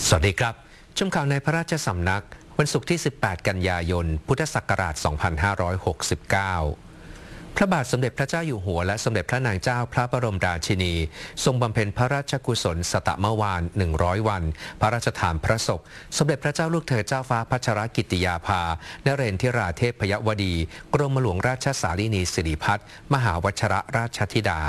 สวัสดีครับชมข่าวในพระราชสำนักวันศุกร์ที่ 18 กันยายน พุทธศักราช 2569 พระบาทสมเด็จพระเจ้าอยู่หัวและสมเด็จพระนางเจ้าพระบรมราชินีทรงบำเพ็ญพระราชกุศลสตมวาน 100 วัน พระราชทานพระศพสมเด็จพระเจ้าลูกเธอเจ้าฟ้าพัชรกิติยาภานเรนทิราเทพยวดี กรมหลวงราชสารีนีสิริพัฒน์มหาวชรราชธิดา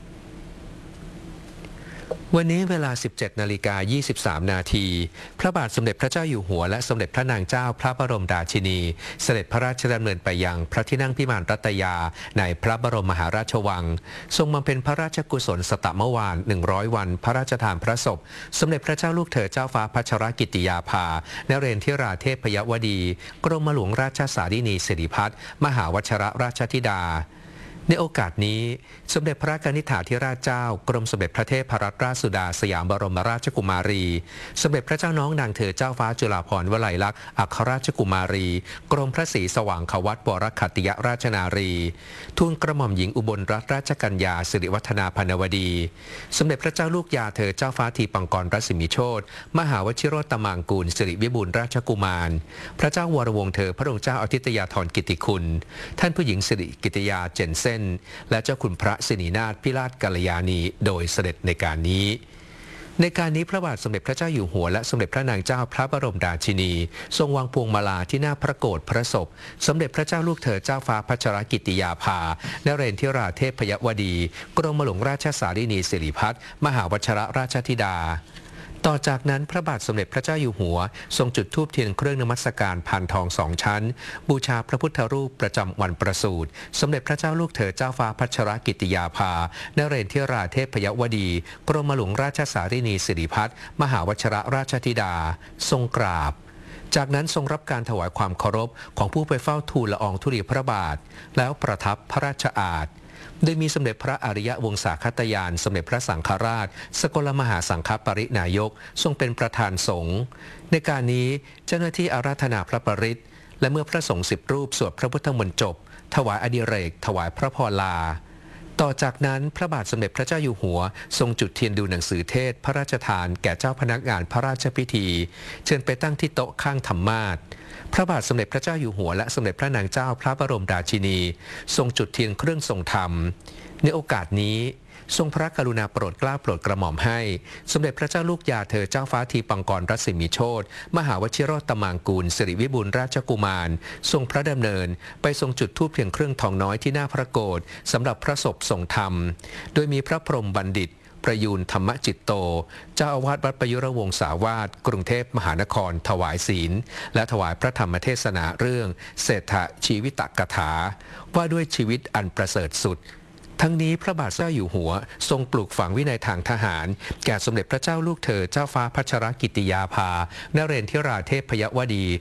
วันนี้เวลา 17:23 นาทีพระบาทสมเด็จพระเจ้าอยู่หัวและสมเด็จพระนางเจ้าพระบรมราชินีเสด็จพระราชดำเนินไปยังพระที่นั่งพิมานรัตยาในพระบรมมหาราชวังทรงบำเพ็ญพระราชกุศลสตมวาน 100 วัน พระราชทานพระศพสมเด็จพระเจ้าลูกเธอเจ้าฟ้าพัชรกิติยาภานเรนทิราเทพยวดี กรมหลวงราชสารีนีสิริพัฒน์มหาวชรราชธิดาในโอกาสนี้สมเด็จพระกนิษฐาธิราชเจ้ากรมสมเด็จพระเทพรัตนราชสุดาสยามบรมราชกุมารีสมเด็จพระเจ้าน้องนางเธอเจ้าฟ้าจุฬาภรณ์วลัยลักษณ์อัครราชกุมารีกรมพระศรีสว่างควัตวรขัตติยราชนารีทูลกระหม่อมหญิงอุบลรัตนราชกัญญาสิริวัฒนาพนวดีสมเด็จพระเจ้าลูกยาเธอเจ้าฟ้าทีปังกรรัศมีโชติมหาวชิโรตมังกูลสิริวิบูลย์ราชกุมารพระเจ้าวรวงศ์เธอพระองค์เจ้าอาทิตยาธรกิติคุณท่านผู้หญิงสิริกิติยาเจนเซ่นและเจ้าคุณพระสินีนาถพิราชกัลยาณีโดยเสด็จในการนี้พระบาทสมเด็จพระเจ้าอยู่หัวและสมเด็จพระนางเจ้าพระบรมราชินีทรงวางพวงมาลาที่หน้าพระโกฐพระศพสมเด็จพระเจ้าลูกเธอเจ้าฟ้าพัชรกิติยาภานเรนทิราเทพยวดี กรมหลวงราชสารีนีสิริพัฒน์มหาวชรราชธิดาต่อจากนั้นพระบาทสมเด็จพระเจ้าอยู่หัวทรงจุดธูปเทียนเครื่องนมัสการพานทอง2 ชั้นบูชาพระพุทธรูปประจำวันประสูติสมเด็จพระเจ้าลูกเธอเจ้าฟ้าพัชรกิติยาภานเรนทิราเทพยวดี กรมหลวงราชสารีนีสิริพัฒน์มหาวชรราชธิดาทรงกราบจากนั้นทรงรับการถวายความเคารพของผู้ไปเฝ้าทูลละอองธุลีพระบาทแล้วประทับพระราชอาสน์โดยมีสมเด็จพระอริยวงศาคตยานสมเด็จพระสังฆราชสกลมหาสังฆปรินายกทรงเป็นประธานสงฆ์ในการนี้เจ้าหน้าที่อาราธนาพระปริตรและเมื่อพระสงฆ์10 รูปสวดพระพุทธมนต์จบถวายอดิเรกถวายพระพรลาต่อจากนั้นพระบาทสมเด็จพระเจ้าอยู่หัวทรงจุดเทียนดูหนังสือเทศพระราชทานแก่เจ้าพนักงานพระราชพิธีเชิญไปตั้งที่โต๊ะข้างธรรมาสน์พระบาทสมเด็จพระเจ้าอยู่หัวและสมเด็จพระนางเจ้าพระบรมราชินีทรงจุดเทียนเครื่องทรงธรรมในโอกาสนี้ทรงพระกรุณาโปรดเกล้าโปรดกระหม่อมให้สมเด็จพระเจ้าลูกยาเธอเจ้าฟ้าทีปังกรรัศมีโชติมหาวชิโรตมังกูลสิริวิบูลย์ราชกุมารทรงพระดำเนินไปทรงจุดธูปเพียงเครื่องทองน้อยที่หน้าพระโกฐสำหรับพระศพทรงธรรมโดยมีพระพรหมบัณฑิตประยูนธรรมจิตโตเจ้าอาวาสวัดประยุรวงศาวาสกรุงเทพมหานครถวายศีลและถวายพระธรรมเทศนาเรื่องเศรษฐชีวิตกถาว่าด้วยชีวิตอันประเสริฐสุดทั้งนี้พระบาทเจ้าอยู่หัวทรงปลูกฝังวินัยทางทหารแก่สมเด็จพระเจ้าลูกเธอเจ้าฟ้าพัชรกิติยาภานเรนทิราเทพยวดี